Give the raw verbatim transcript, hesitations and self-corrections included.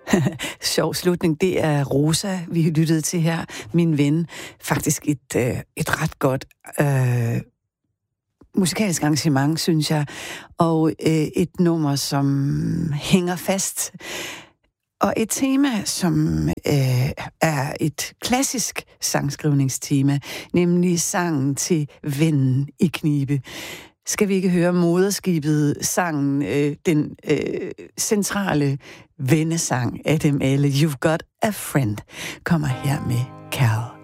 Sjov slutning. Det er Rosa, vi har lyttet til her. Min ven. Faktisk et, øh, et ret godt øh, musikalsk arrangement, synes jeg. Og øh, et nummer, som hænger fast. Og et tema, som øh, er et klassisk sangskrivningstema, nemlig sangen til Vennen i knibe. Skal vi ikke høre moderskibet, sangen, øh, den øh, centrale vennesang af dem alle, You've Got a Friend, kommer her med Cal.